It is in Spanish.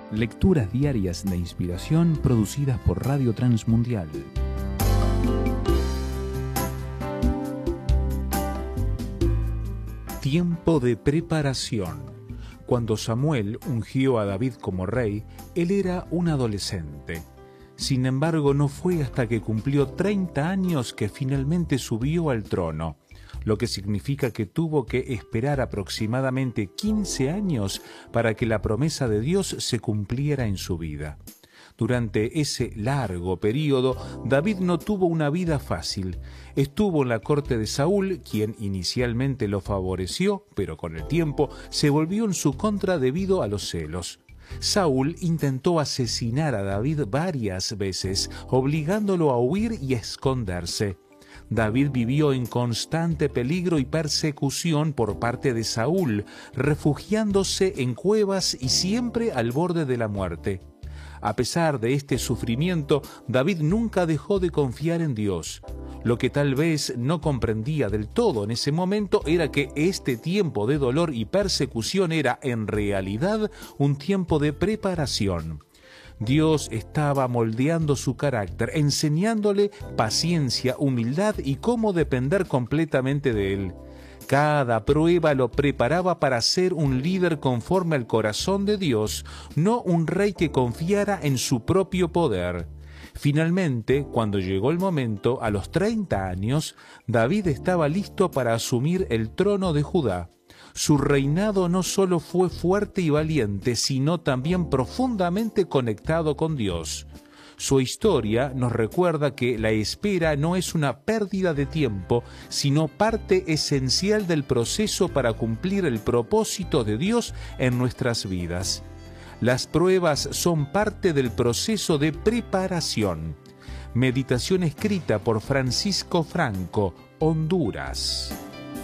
Lecturas diarias de inspiración producidas por Radio Transmundial. Tiempo de preparación. Cuando Samuel ungió a David como rey, él era un adolescente. Sin embargo, no fue hasta que cumplió 30 años que finalmente subió al trono, lo que significa que tuvo que esperar aproximadamente 15 años para que la promesa de Dios se cumpliera en su vida. Durante ese largo periodo, David no tuvo una vida fácil. Estuvo en la corte de Saúl, quien inicialmente lo favoreció, pero con el tiempo se volvió en su contra debido a los celos. Saúl intentó asesinar a David varias veces, obligándolo a huir y a esconderse. David vivió en constante peligro y persecución por parte de Saúl, refugiándose en cuevas y siempre al borde de la muerte. A pesar de este sufrimiento, David nunca dejó de confiar en Dios. Lo que tal vez no comprendía del todo en ese momento era que este tiempo de dolor y persecución era en realidad un tiempo de preparación. Dios estaba moldeando su carácter, enseñándole paciencia, humildad y cómo depender completamente de Él. Cada prueba lo preparaba para ser un líder conforme al corazón de Dios, no un rey que confiara en su propio poder. Finalmente, cuando llegó el momento, a los 30 años, David estaba listo para asumir el trono de Judá. Su reinado no solo fue fuerte y valiente, sino también profundamente conectado con Dios. Su historia nos recuerda que la espera no es una pérdida de tiempo, sino parte esencial del proceso para cumplir el propósito de Dios en nuestras vidas. Las pruebas son parte del proceso de preparación. Meditación escrita por Francisco Franco, Honduras.